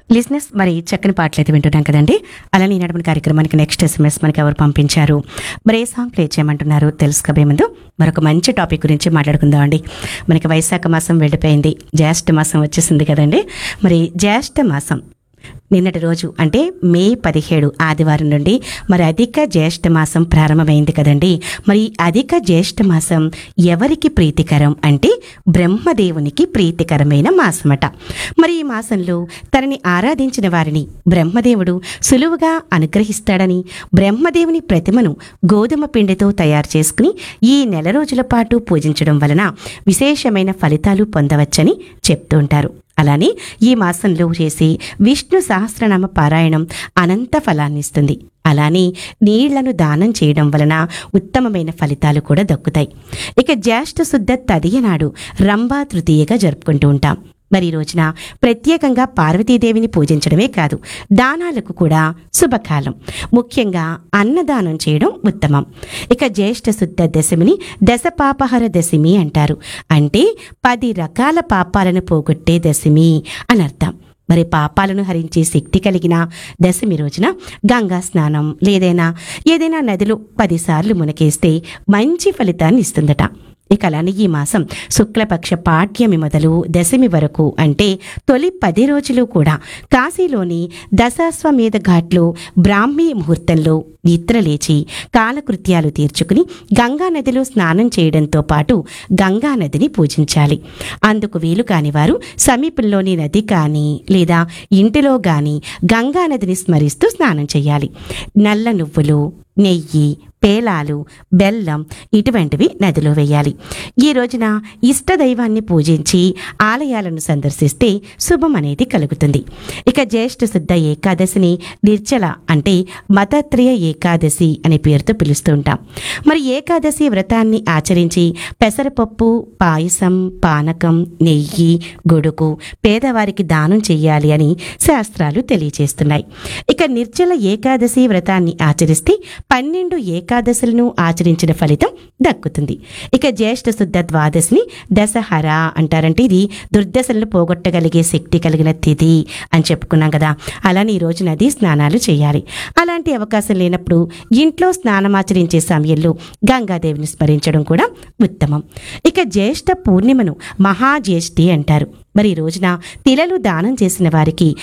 లిజినెస్ మరి చక్కని పాటలైతే వింటున్నాం కదండి. అలానే ఈనాటి కార్యక్రమానికి నెక్స్ట్ ఎస్ఎంఎస్ మనకి ఎవరు పంపించారు, మరి ఏ సాంగ్ ప్లే చేయమంటున్నారు తెలుసుకోబోయే ముందు మరొక మంచి టాపిక్ గురించి మాట్లాడుకుందాం అండి. మనకి వైశాఖ మాసం వెళ్ళిపోయింది, జ్యేష్ఠ మాసం వచ్చేసింది కదండి. మరి జ్యేష్ఠ మాసం నిన్నటి రోజు అంటే మే 17 ఆదివారం నుండి మరి అధిక జ్యేష్ఠ మాసం ప్రారంభమైంది కదండి. మరి అధిక జ్యేష్ఠ మాసం ఎవరికి ప్రీతికరం అంటే బ్రహ్మదేవునికి ప్రీతికరమైన మాసమట. మరి ఈ మాసంలో తనని ఆరాధించిన వారిని బ్రహ్మదేవుడు సులువుగా అనుగ్రహిస్తాడని, బ్రహ్మదేవుని ప్రతిమను గోధుమ పిండితో తయారు చేసుకుని ఈ నెల రోజుల పాటు పూజించడం వలన విశేషమైన ఫలితాలు పొందవచ్చని చెప్తూ ఉంటారు. అలానే ఈ మాసంలో చేసే విష్ణు సహస్రనామ పారాయణం అనంత ఫలాన్నిస్తుంది. అలానే నీళ్లను దానం చేయడం వలన ఉత్తమమైన ఫలితాలు కూడా దక్కుతాయి. ఇక జ్యేష్ఠ శుద్ధ తదియ నాడు రంభా తృతీయగా జరుపుకుంటూ ఉంటాం. మరి ఈ రోజున ప్రత్యేకంగా పార్వతీదేవిని పూజించడమే కాదు, దానాలకు కూడా శుభకాలం. ముఖ్యంగా అన్నదానం చేయడం ఉత్తమం. ఇక జ్యేష్ఠ శుద్ధ దశమిని దశపాపహర దశమి అంటారు. అంటే 10 రకాల పాపాలను పోగొట్టే దశమి అని అర్థం. మరి పాపాలను హరించే శక్తి కలిగిన దశమి రోజున గంగా స్నానం ఏదైనా నదిలో 10 సార్లు మునకేస్తే మంచి ఫలితాన్ని ఇస్తుందట. ఇక అలానే ఈ మాసం శుక్లపక్ష పాఠ్యమి మొదలు దశమి వరకు అంటే తొలి 10 రోజులు కూడా కాశీలోని దశాశ్వమేధ ఘాట్లో బ్రాహ్మీ ముహూర్తంలో నిద్రలేచి కాలకృత్యాలు తీర్చుకుని గంగా నదిలో స్నానం చేయడంతో పాటు గంగా నదిని పూజించాలి. అందుకు వీలు కాని వారు సమీపంలోని నది కానీ లేదా ఇంటిలో కానీ గంగా నదిని స్మరిస్తూ స్నానం చేయాలి. నల్ల నువ్వులు, నెయ్యి, పేలాలు, బెల్లం ఇటువంటివి నదిలో వేయాలి. ఈ రోజున ఇష్టదైవాన్ని పూజించి ఆలయాలను సందర్శిస్తే శుభం అనేది కలుగుతుంది. ఇక జ్యేష్ఠ శుద్ధ ఏకాదశిని నిర్జల అంటే మతత్రయ ఏకాదశి అనే పేరుతో పిలుస్తూ ఉంటాం. మరి ఏకాదశి వ్రతాన్ని ఆచరించి పెసరపప్పు, పాయసం, పానకం, నెయ్యి, గొడుగు పేదవారికి దానం చెయ్యాలి అని శాస్త్రాలు తెలియజేస్తున్నాయి. ఇక నిర్జల ఏకాదశి వ్రతాన్ని ఆచరిస్తే 12 ఏకాదశులను ఆచరించిన ఫలితం దక్కుతుంది. ఇక జ్యేష్ఠ శుద్ధ ద్వాదశిని దశహర అంటారంటే ఇది దుర్దశలను పోగొట్టగలిగే శక్తి కలిగిన తిథి అని చెప్పుకున్నాం కదా. అలానే ఈ రోజు నది స్నానాలు చేయాలి. అలాంటి అవకాశం లేనప్పుడు ఇంట్లో స్నానమాచరించే సమయంలో గంగాదేవిని స్మరించడం కూడా ఉత్తమం. ఇక జ్యేష్ఠ పూర్ణిమను మహాజ్యేష్ఠి అంటారు. మరి ఈ రోజున తిలలు దానం చేసిన వారికి